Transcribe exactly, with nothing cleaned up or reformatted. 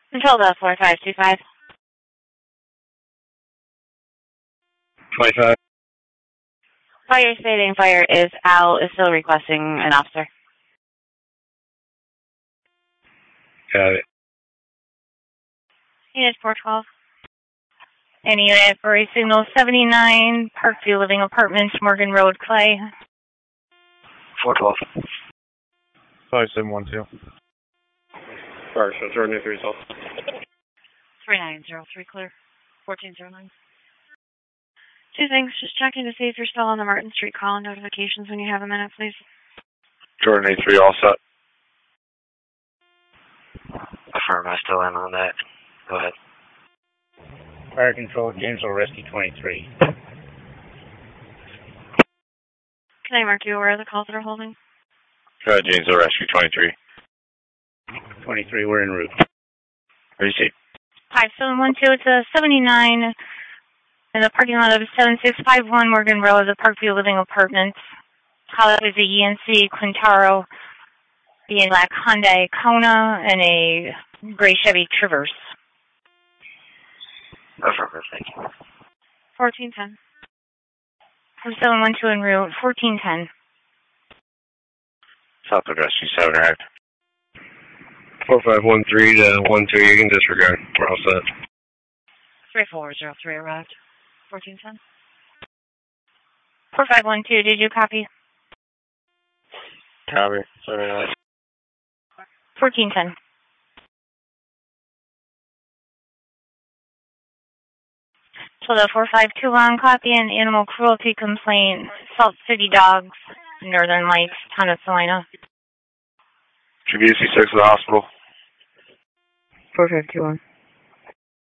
Control the four five two five. twenty-five. Fire stating fire is out, is still requesting an officer. Got it. Unit four twelve. Any unit for a signal seventy-nine, Parkview Living Apartments, Morgan Road, Clay. four twelve. five seven one two. Fire show, Jordan three results. three nine zero three clear. fourteen zero nine. Two things, just checking to see if you're still on the Martin Street call and notifications when you have a minute, please. Jordan A three, all set. Affirm, I still am on that. Go ahead. Fire control, Janesville Rescue twenty-three. Can I mark you aware of the calls that are holding? Go ahead, Janesville Rescue twenty-three. twenty-three, we're en route. Receipt. five seven one two, it's a seventy-nine in the parking lot of seven six five one Morgan Road, the Parkview Living Apartments. How is a E N C Quintaro, the black Hyundai Kona, and a gray Chevy Traverse. Affirmative, thank you. fourteen ten. five seven one two en route, fourteen ten. Southwood Rescue seven arrived. four five one three to one two, you can disregard. We're all set. three four zero three arrived, fourteen ten. four five one two, did you copy? Copy. seven fourteen ten. So the four five two one, copy an animal cruelty complaint, Salt City Dogs, Northern Lights, town of Salina. Tribune C six to the hospital. four five two one.